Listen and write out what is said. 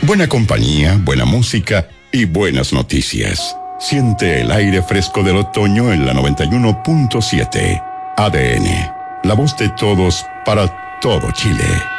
Buena compañía, buena música y buenas noticias. Siente el aire fresco del otoño en la 91.7. ADN, la voz de todos para todo Chile.